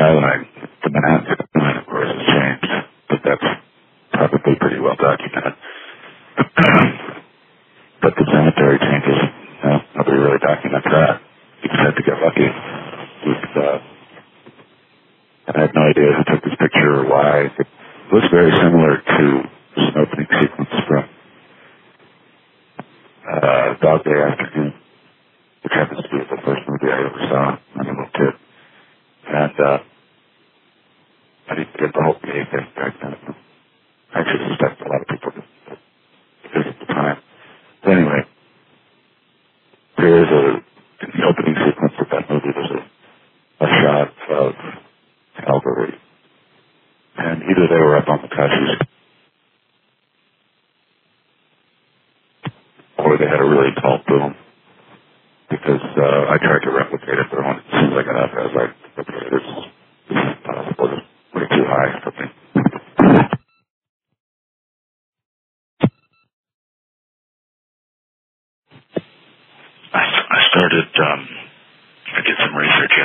skyline, the Manhattan skyline, of course, has changed, but that's probably pretty well documented. But the cemetery changes, nobody really documents that. You just have to get lucky. I have no idea who took this picture or why. It looks very similar to an opening sequence from Dog Day Afternoon, which happens to be the first movie I ever saw when I was a little kid. And I didn't get the whole gay thing back then. I actually suspect a lot of people did because at the time. But anyway, in the opening sequence of that movie, there's a shot of Calvary. And either they were up on the Cashews or they had a really tall boom. Because I tried to replicate it, but as soon as I got up, I was like, okay, this is impossible. It's way too high for me. I started, I did some research